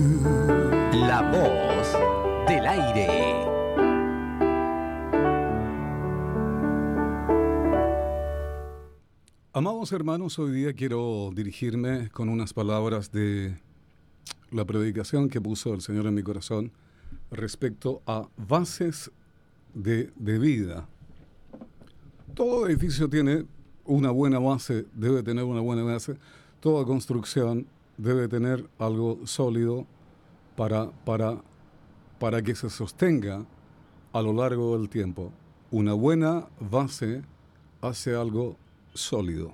La voz del aire. Amados hermanos, hoy día quiero dirigirme con unas palabras de la predicación que puso el Señor en mi corazón respecto a bases de vida. Todo edificio tiene una buena base, debe tener una buena base. Toda construcción debe tener algo sólido para que se sostenga a lo largo del tiempo. Una buena base hace algo sólido.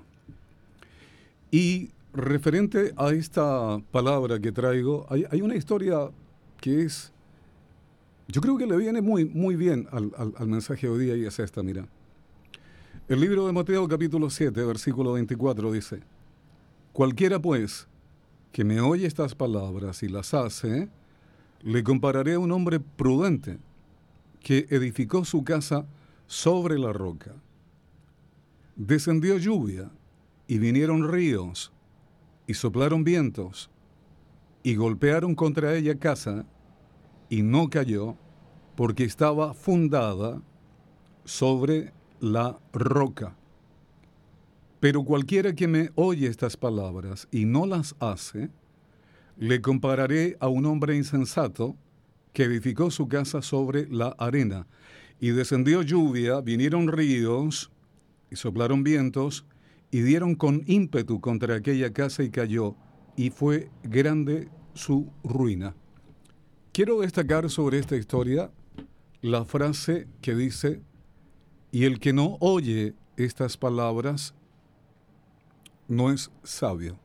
Y referente a esta palabra que traigo, hay una historia que es, yo creo que le viene muy bien al mensaje de hoy día, y es esta, mira. El libro de Mateo capítulo 7, versículo 24 dice: Cualquiera pues que me oye estas palabras y las hace, le compararé a un hombre prudente que edificó su casa sobre la roca. Descendió lluvia, y vinieron ríos, y soplaron vientos, y golpearon contra ella casa, y no cayó, porque estaba fundada sobre la roca. Pero cualquiera que me oye estas palabras y no las hace, le compararé a un hombre insensato que edificó su casa sobre la arena. Y descendió lluvia, vinieron ríos, y soplaron vientos, y dieron con ímpetu contra aquella casa y cayó, y fue grande su ruina. Quiero destacar sobre esta historia la frase que dice: y el que no oye estas palabras no es sabio.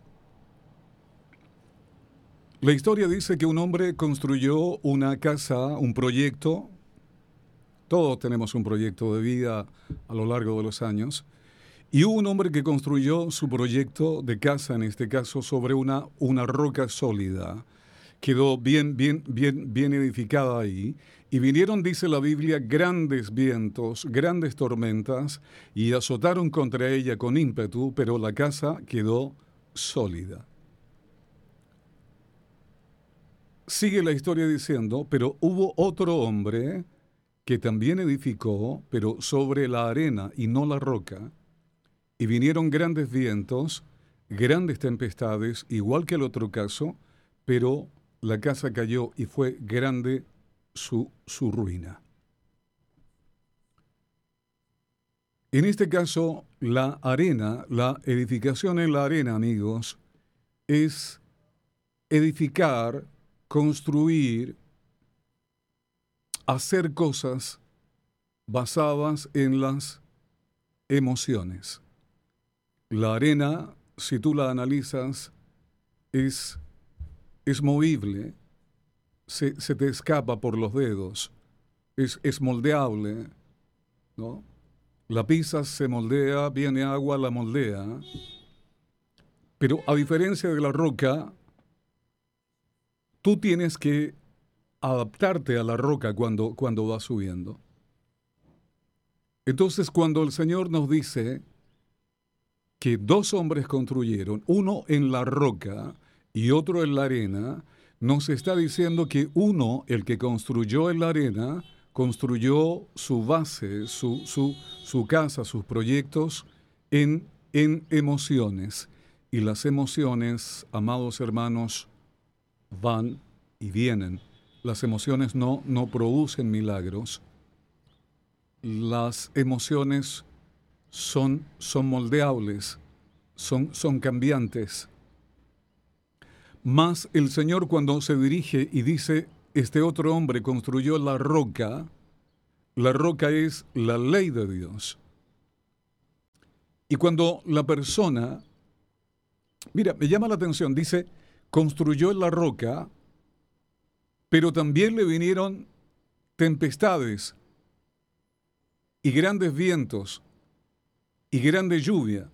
La historia dice que un hombre construyó una casa, un proyecto. Todos tenemos un proyecto de vida a lo largo de los años. Y hubo un hombre que construyó su proyecto de casa, en este caso, sobre una roca sólida. Quedó bien edificada ahí. Y vinieron, dice la Biblia, grandes vientos, grandes tormentas, y azotaron contra ella con ímpetu, pero la casa quedó sólida. Sigue la historia diciendo: pero hubo otro hombre que también edificó, pero sobre la arena y no la roca. Y vinieron grandes vientos, grandes tempestades, igual que el otro caso, pero la casa cayó y fue grande su ruina. En este caso, la arena, la edificación en la arena, amigos, es edificar, construir, hacer cosas basadas en las emociones. La arena, si tú la analizas, es movible, se te escapa por los dedos, es moldeable, ¿no? La pisas, se moldea, viene agua, la moldea. Pero a diferencia de la roca, tú tienes que adaptarte a la roca cuando va subiendo. Entonces, cuando el Señor nos dice que dos hombres construyeron, uno en la roca y otro en la arena, nos está diciendo que uno, el que construyó en la arena, construyó su base, su casa, sus proyectos en emociones. Y las emociones, amados hermanos, van y vienen. Las emociones no producen milagros. Las emociones son moldeables, son cambiantes. Mas el Señor, cuando se dirige y dice: este otro hombre construyó la roca es la ley de Dios. Y cuando la persona, mira, me llama la atención, dice: construyó en la roca, pero también le vinieron tempestades y grandes vientos y grande lluvia.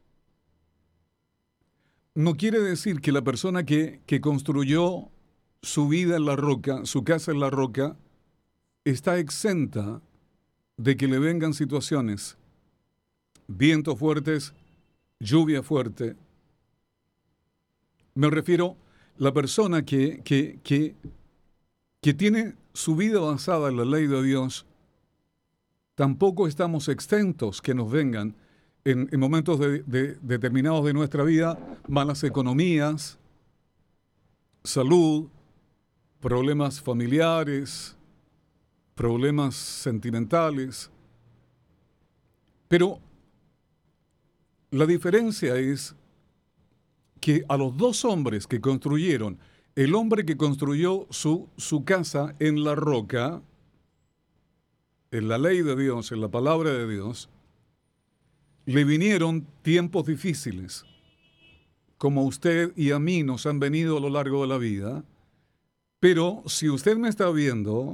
No quiere decir que la persona que construyó su vida en la roca, su casa en la roca, está exenta de que le vengan situaciones, vientos fuertes, lluvia fuerte. Me refiero, la persona que tiene su vida basada en la ley de Dios, tampoco estamos exentos que nos vengan en momentos determinados de nuestra vida malas economías, salud, problemas familiares, problemas sentimentales. Pero la diferencia es que a los dos hombres que construyeron, el hombre que construyó su casa en la roca, en la ley de Dios, en la palabra de Dios, le vinieron tiempos difíciles, como a usted y a mí nos han venido a lo largo de la vida. Pero si usted me está viendo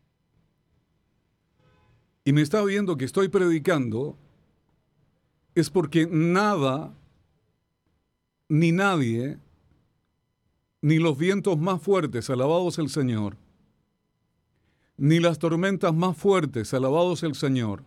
y me está viendo que estoy predicando, es porque nada, ni nadie, ni los vientos más fuertes, alabados el Señor, ni las tormentas más fuertes, alabados el Señor,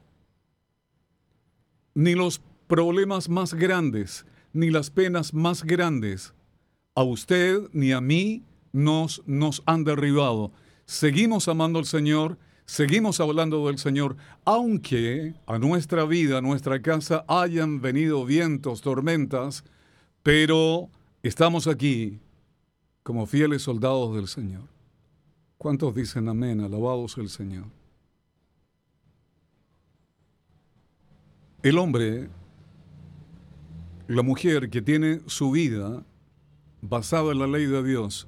ni los problemas más grandes, ni las penas más grandes, a usted ni a mí nos han derribado. Seguimos amando al Señor, seguimos hablando del Señor, aunque a nuestra vida, a nuestra casa hayan venido vientos, tormentas, pero estamos aquí como fieles soldados del Señor. ¿Cuántos dicen amén? Alabados el Señor. El hombre, la mujer que tiene su vida basada en la ley de Dios,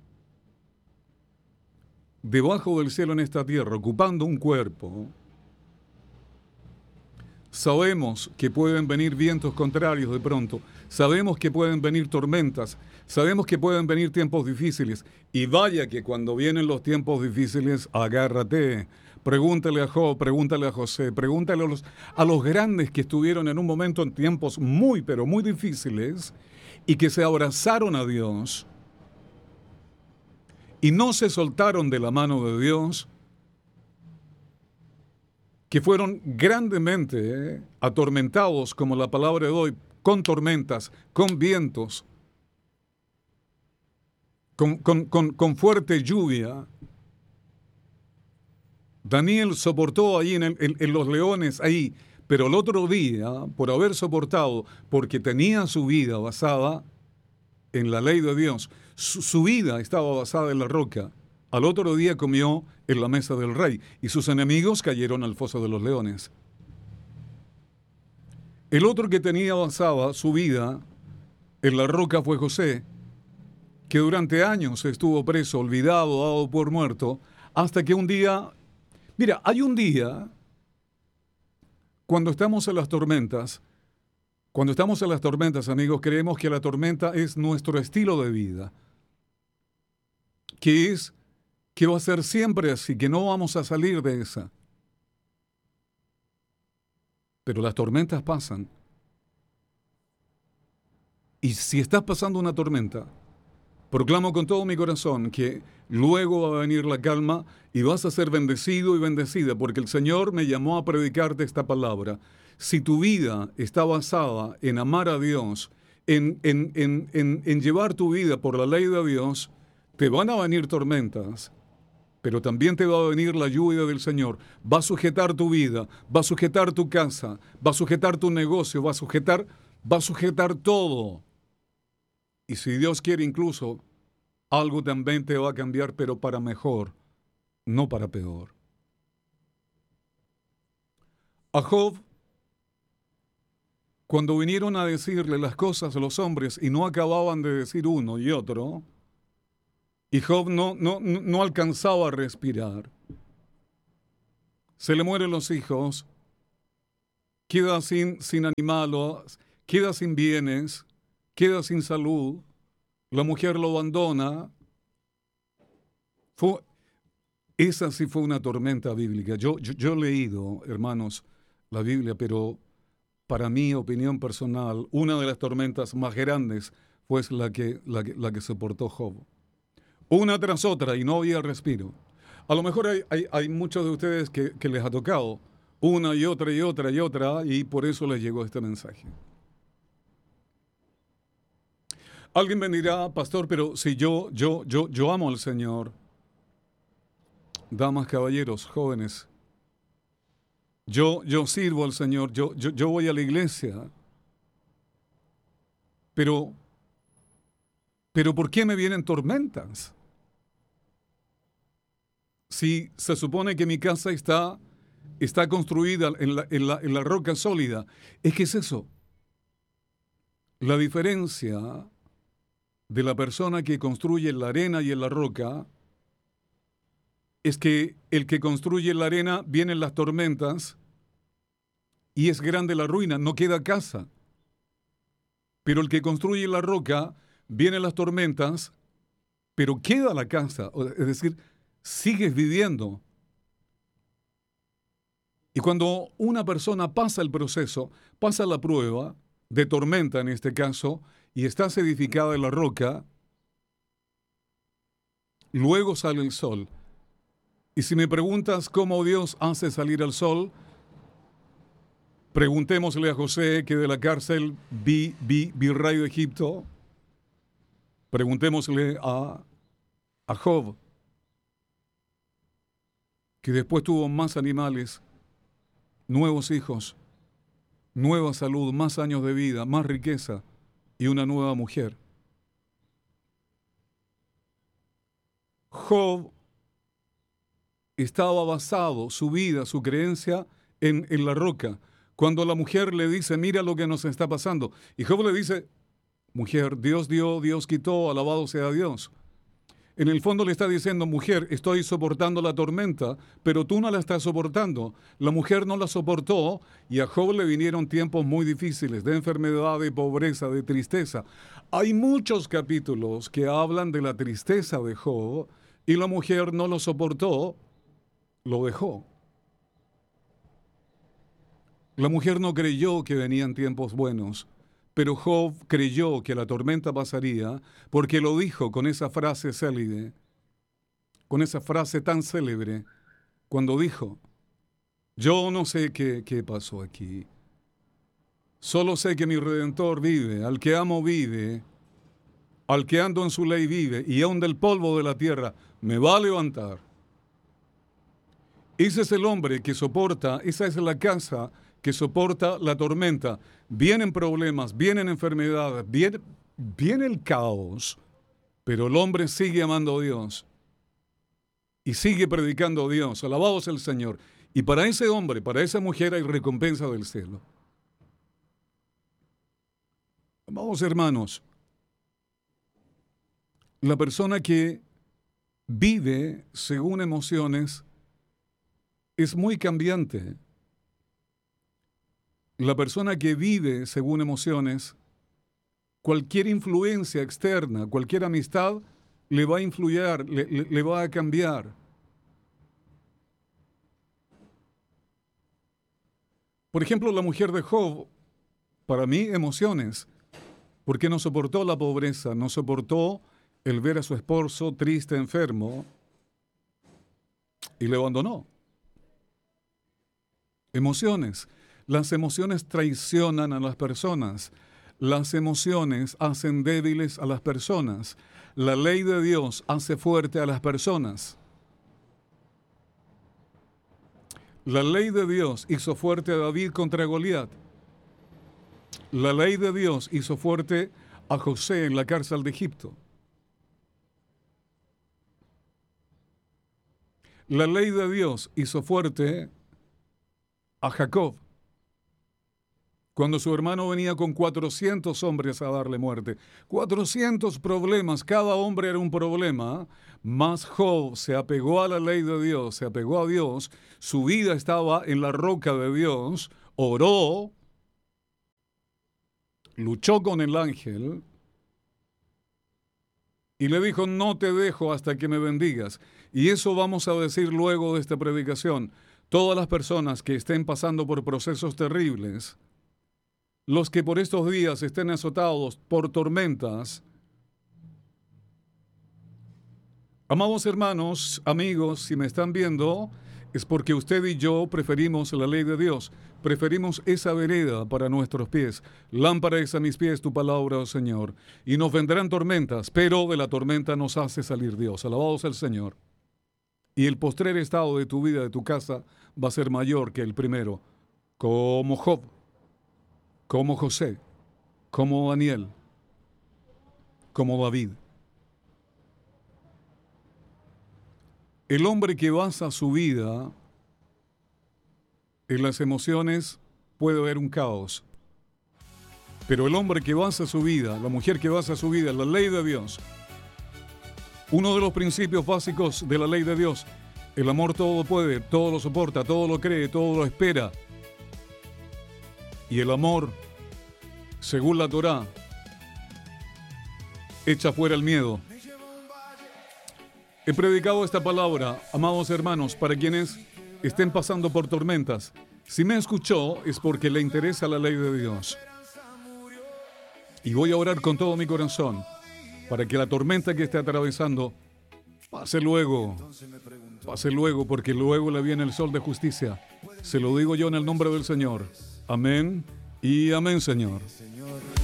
debajo del cielo en esta tierra, ocupando un cuerpo, sabemos que pueden venir vientos contrarios de pronto, sabemos que pueden venir tormentas, sabemos que pueden venir tiempos difíciles, y vaya que cuando vienen los tiempos difíciles, agárrate. Pregúntale a Job, pregúntale a José, pregúntale a los grandes que estuvieron en un momento en tiempos muy, pero muy difíciles y que se abrazaron a Dios y no se soltaron de la mano de Dios, que fueron grandemente atormentados, como la palabra de hoy, con tormentas, con vientos, con fuerte lluvia. Daniel soportó ahí en los leones, ahí, pero el otro día, por haber soportado, porque tenía su vida basada en la ley de Dios, su vida estaba basada en la roca, al otro día comió en la mesa del rey y sus enemigos cayeron al foso de los leones. El otro que tenía basada su vida en la roca fue José, que durante años estuvo preso, olvidado, dado por muerto, hasta que un día... Mira, hay un día, cuando estamos en las tormentas, amigos, creemos que la tormenta es nuestro estilo de vida, que va a ser siempre así, que no vamos a salir de esa. Pero las tormentas pasan. Y si estás pasando una tormenta, proclamo con todo mi corazón que luego va a venir la calma y vas a ser bendecido y bendecida, porque el Señor me llamó a predicarte esta palabra. Si tu vida está basada en amar a Dios, en llevar tu vida por la ley de Dios, te van a venir tormentas, pero también te va a venir la lluvia del Señor. Va a sujetar tu vida, va a sujetar tu casa, va a sujetar tu negocio, va a sujetar todo. Y si Dios quiere, incluso algo también te va a cambiar, pero para mejor, no para peor. A Job, cuando vinieron a decirle las cosas a los hombres y no acababan de decir uno y otro, y Job no alcanzaba a respirar, se le mueren los hijos, queda sin animales, queda sin bienes, queda sin salud, la mujer lo abandona. Esa sí fue una tormenta bíblica. Yo he leído, hermanos, la Biblia, pero para mi opinión personal, una de las tormentas más grandes fue la que soportó Job. Una tras otra y no había respiro. A lo mejor hay muchos de ustedes que les ha tocado una y otra y otra y otra, y por eso les llegó este mensaje. Alguien me dirá, pastor, pero si yo amo al Señor. Damas, caballeros, jóvenes, yo sirvo al Señor, yo voy a la iglesia, pero ¿por qué me vienen tormentas? Si se supone que mi casa está construida en la roca sólida, ¿qué es eso? La diferencia de la persona que construye en la arena y en la roca es que el que construye en la arena vienen las tormentas y es grande la ruina, no queda casa. Pero el que construye en la roca, vienen las tormentas, pero queda la casa. Es decir, sigues viviendo. Y cuando una persona pasa el proceso, pasa la prueba de tormenta en este caso, y estás edificada en la roca, luego sale el sol. Y si me preguntas cómo Dios hace salir al sol, preguntémosle a José, que de la cárcel virrey de Egipto. Preguntémosle a Job, que después tuvo más animales, nuevos hijos, nueva salud, más años de vida, más riqueza y una nueva mujer. Job estaba basado, su vida, su creencia en la roca. Cuando la mujer le dice, mira lo que nos está pasando. Y Job le dice, mujer, Dios dio, Dios quitó, alabado sea Dios. En el fondo le está diciendo, mujer, estoy soportando la tormenta, pero tú no la estás soportando. La mujer no la soportó y a Job le vinieron tiempos muy difíciles, de enfermedad, de pobreza, de tristeza. Hay muchos capítulos que hablan de la tristeza de Job y la mujer no lo soportó, lo dejó. La mujer no creyó que venían tiempos buenos, pero Job creyó que la tormenta pasaría porque lo dijo con esa frase célebre, con esa frase tan célebre, cuando dijo, yo no sé qué pasó aquí, solo sé que mi Redentor vive, al que amo vive, al que ando en su ley vive, y aun del polvo de la tierra me va a levantar. Ese es el hombre que soporta, esa es la casa que soporta la tormenta. Vienen problemas, vienen enfermedades, viene el caos, pero el hombre sigue amando a Dios y sigue predicando a Dios. Alabado sea el Señor. Y para ese hombre, para esa mujer hay recompensa del cielo. Amados hermanos, la persona que vive según emociones es muy cambiante. La persona que vive según emociones, cualquier influencia externa, cualquier amistad, le va a influir, le va a cambiar. Por ejemplo, la mujer de Job, para mí, emociones, porque no soportó la pobreza, no soportó el ver a su esposo triste, enfermo, y le abandonó. Emociones. Las emociones traicionan a las personas. Las emociones hacen débiles a las personas. La ley de Dios hace fuerte a las personas. La ley de Dios hizo fuerte a David contra Goliat. La ley de Dios hizo fuerte a José en la cárcel de Egipto. La ley de Dios hizo fuerte a Jacob cuando su hermano venía con 400 hombres a darle muerte. 400 problemas, cada hombre era un problema, mas Job se apegó a la ley de Dios, se apegó a Dios, su vida estaba en la roca de Dios, oró, luchó con el ángel y le dijo, no te dejo hasta que me bendigas. Y eso vamos a decir luego de esta predicación. Todas las personas que estén pasando por procesos terribles, los que por estos días estén azotados por tormentas, amados hermanos, amigos, si me están viendo, es porque usted y yo preferimos la ley de Dios, preferimos esa vereda para nuestros pies. Lámpara es a mis pies tu palabra, oh Señor. Y nos vendrán tormentas, pero de la tormenta nos hace salir Dios. Alabados al Señor. Y el postrer estado de tu vida, de tu casa, va a ser mayor que el primero. Como Job, como José, como Daniel, como David. El hombre que basa su vida en las emociones puede ver un caos. Pero el hombre que basa su vida, la mujer que basa su vida en la ley de Dios, uno de los principios básicos de la ley de Dios, el amor todo lo puede, todo lo soporta, todo lo cree, todo lo espera. Y el amor, según la Torá, echa fuera el miedo. He predicado esta palabra, amados hermanos, para quienes estén pasando por tormentas. Si me escuchó es porque le interesa la ley de Dios. Y voy a orar con todo mi corazón para que la tormenta que esté atravesando pase luego, porque luego le viene el sol de justicia. Se lo digo yo en el nombre del Señor. Amén y amén, Señor.